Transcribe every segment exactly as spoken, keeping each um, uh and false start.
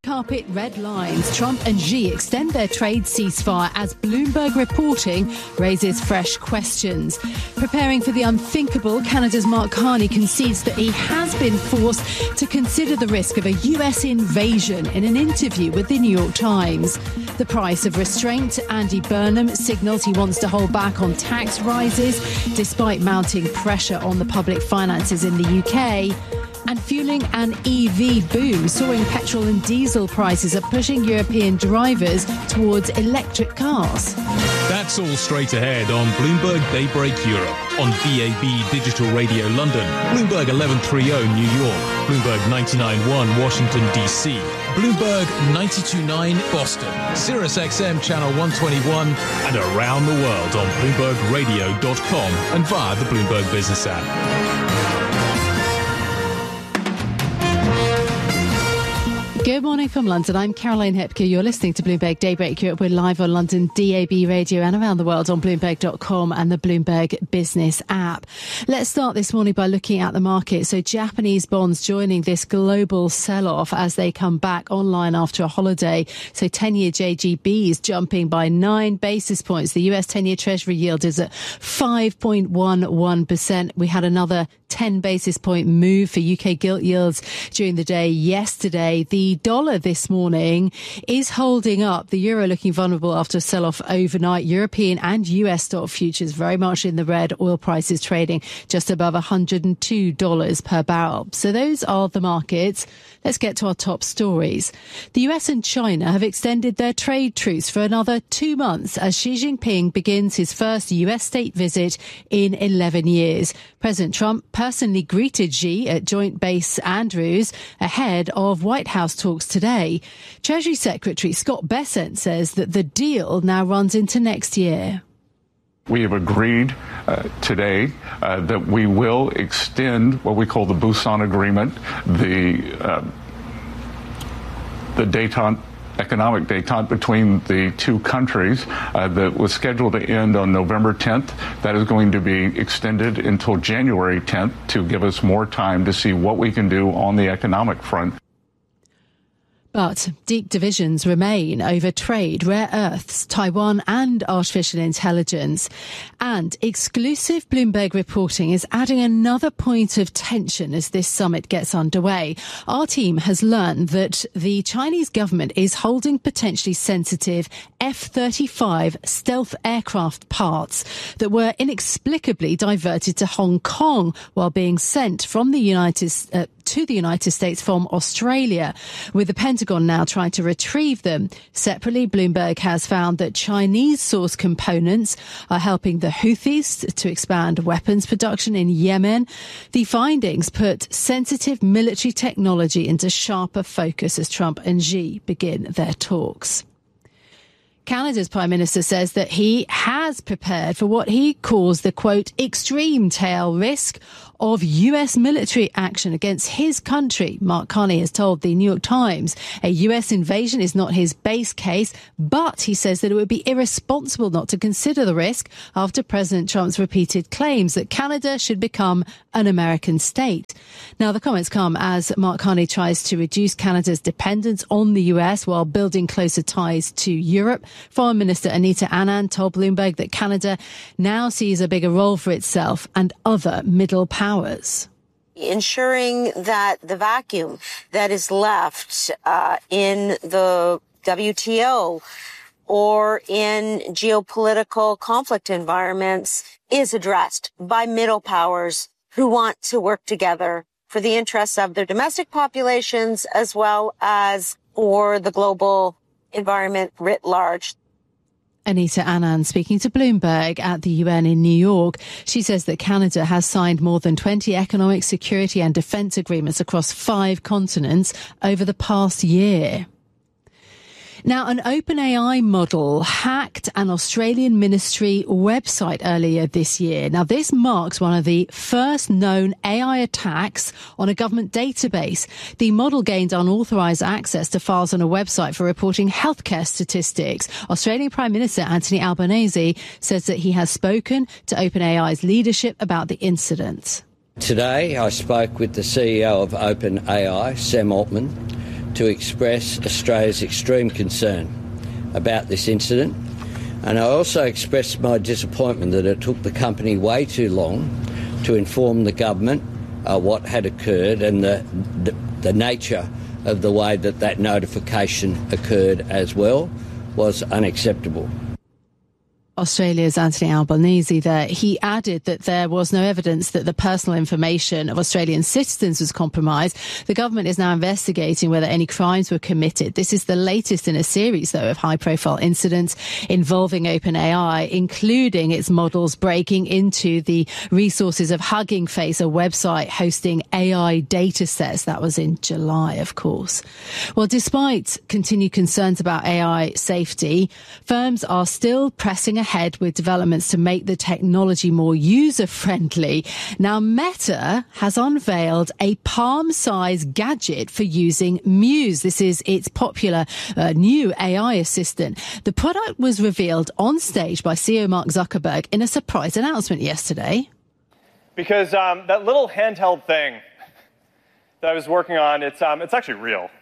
carpet, red lines. Trump and Xi extend their trade ceasefire as Bloomberg reporting raises fresh questions. Preparing for the unthinkable, Canada's Mark Carney concedes that he has been forced to consider the risk of a U S invasion in an interview with the New York Times. The price of restraint. Andy Burnham signals he wants to hold back on tax rises despite mounting pressure on the public finances in the U K. And fueling an E V boom, soaring petrol and diesel prices are pushing European drivers towards electric cars. That's all straight ahead on Bloomberg Daybreak Europe, on D A B Digital Radio London, Bloomberg eleven thirty New York, Bloomberg ninety-nine point one Washington, D C, Bloomberg ninety-two point nine Boston, Sirius X M Channel one twenty-one, and around the world on Bloomberg Radio dot com and via the Bloomberg Business app. Good morning from London. I'm Caroline Hepker. You're listening to Bloomberg Daybreak Europe. We're live on London D A B Radio and around the world on Bloomberg dot com and the Bloomberg Business app. Let's start this morning by looking at the market. So Japanese bonds joining this global sell-off as they come back online after a holiday. So ten-year J G Bs jumping by nine basis points. The U S ten-year Treasury yield is at five point one one percent. We had another ten basis point move for U K gilt yields during the day yesterday. The dollar this morning is holding up. The euro looking vulnerable after a sell-off overnight. European and U S stock futures very much in the red. Oil prices trading just above one hundred two dollars per barrel. So those are the markets. Let's get to our top stories. The U S and China have extended their trade truce for another two months as Xi Jinping begins his first U S state visit in eleven years. President Trump personally greeted Xi at Joint Base Andrews ahead of White House talks today. Treasury Secretary Scott Bessent says that the deal now runs into next year. We have agreed uh, today uh, that we will extend what we call the Busan Agreement, the uh, the détente, economic détente between the two countries uh, that was scheduled to end on November tenth. That is going to be extended until January tenth to give us more time to see what we can do on the economic front. But deep divisions remain over trade, rare earths, Taiwan and artificial intelligence. And exclusive Bloomberg reporting is adding another point of tension as this summit gets underway. Our team has learned that the Chinese government is holding potentially sensitive F thirty-five stealth aircraft parts that were inexplicably diverted to Hong Kong while being sent from the United uh, to the United States from Australia, with the Pentagon now trying to retrieve them. Separately, Bloomberg has found that Chinese source components are helping the Houthis to expand weapons production in Yemen. The findings put sensitive military technology into sharper focus as Trump and Xi begin their talks. Canada's Prime Minister says that he has prepared for what he calls the, quote, extreme tail risk of U S military action against his country. Mark Carney has told the New York Times a U S invasion is not his base case, but he says that it would be irresponsible not to consider the risk after President Trump's repeated claims that Canada should become an American state. Now, the comments come as Mark Carney tries to reduce Canada's dependence on the U S while building closer ties to Europe. Foreign Minister Anita Anand told Bloomberg that Canada now sees a bigger role for itself and other middle powers. Ensuring that the vacuum that is left uh, in the W T O or in geopolitical conflict environments is addressed by middle powers who want to work together for the interests of their domestic populations as well as for the global environment writ large. Anita Anand speaking to Bloomberg at the U N in New York. She says that Canada has signed more than twenty economic, security and defence agreements across five continents over the past year. Now, an OpenAI model hacked an Australian ministry website earlier this year. Now, this marks one of the first known A I attacks on a government database. The model gained unauthorised access to files on a website for reporting healthcare statistics. Australian Prime Minister Anthony Albanese says that he has spoken to OpenAI's leadership about the incident. Today, I spoke with the C E O of OpenAI, Sam Altman, to express Australia's extreme concern about this incident, and I also expressed my disappointment that it took the company way too long to inform the government uh, what had occurred and the, the, the nature of the way that that notification occurred as well was unacceptable. Australia's Anthony Albanese there. He added that there was no evidence that the personal information of Australian citizens was compromised. The government is now investigating whether any crimes were committed. This is the latest in a series, though, of high-profile incidents involving OpenAI, including its models breaking into the resources of Hugging Face, a website hosting A I data sets. That was in July, of course. Well, despite continued concerns about A I safety, firms are still pressing ahead with developments to make the technology more user-friendly. Now, Meta has unveiled a palm-sized gadget for using Muse. This is its popular uh, new A I assistant. The product was revealed on stage by C E O Mark Zuckerberg in a surprise announcement yesterday. Because um, that little handheld thing that I was working on, it's um, it's actually real.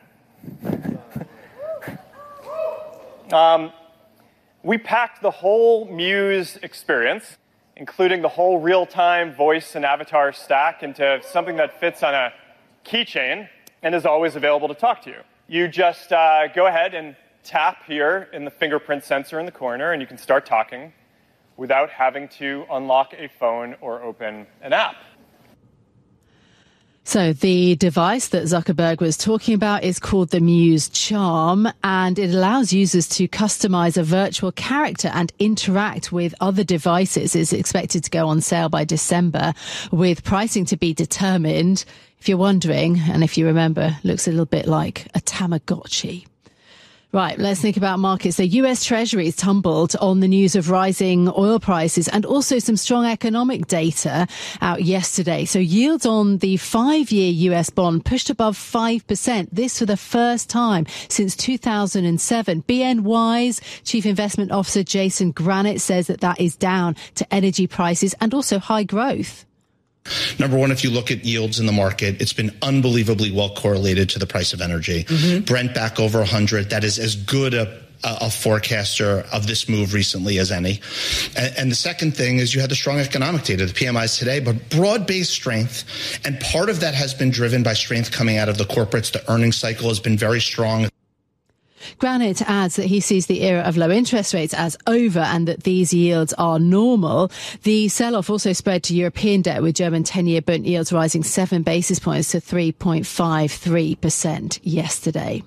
um. We packed the whole Muse experience, including the whole real-time voice and avatar stack, into something that fits on a keychain and is always available to talk to you. You just uh, go ahead and tap here in the fingerprint sensor in the corner, and you can start talking without having to unlock a phone or open an app. So the device that Zuckerberg was talking about is called the Muse Charm, and it allows users to customize a virtual character and interact with other devices. It's expected to go on sale by December, with pricing to be determined. If you're wondering, and if you remember, looks a little bit like a Tamagotchi. Right, let's think about markets. The U S Treasuries tumbled on the news of rising oil prices and also some strong economic data out yesterday. So yields on the five-year U S bond pushed above five percent. This for the first time since two thousand seven. B N Y's Chief Investment Officer Jason Granite says that that is down to energy prices and also high growth. Number one, if you look at yields in the market, it's been unbelievably well correlated to the price of energy. Mm-hmm. Brent back over one hundred. That is as good a, a forecaster of this move recently as any. And, and the second thing is you had the strong economic data, the P M Is today, but broad-based strength. And part of that has been driven by strength coming out of the corporates. The earnings cycle has been very strong. Granite adds that he sees the era of low interest rates as over and that these yields are normal. The sell-off also spread to European debt, with German ten-year bond yields rising seven basis points to three point five three percent yesterday.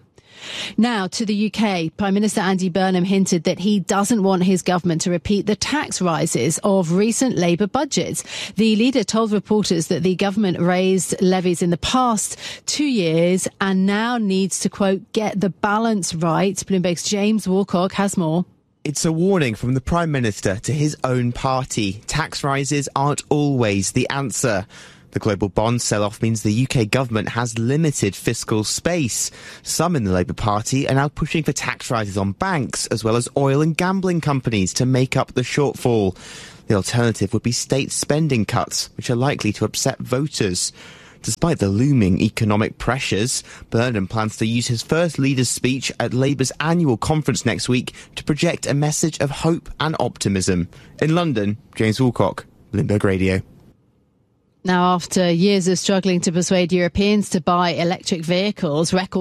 Now to the U K. Prime Minister Andy Burnham hinted that he doesn't want his government to repeat the tax rises of recent Labour budgets. The leader told reporters that the government raised levies in the past two years and now needs to, quote, get the balance right. Bloomberg's James Woolcock has more. It's a warning from the Prime Minister to his own party. Tax rises aren't always the answer. The global bond sell-off means the U K government has limited fiscal space. Some in the Labour Party are now pushing for tax rises on banks, as well as oil and gambling companies, to make up the shortfall. The alternative would be state spending cuts, which are likely to upset voters. Despite the looming economic pressures, Burnham plans to use his first leader's speech at Labour's annual conference next week to project a message of hope and optimism. In London, James Woolcock, Bloomberg Radio. Now, after years of struggling to persuade Europeans to buy electric vehicles, record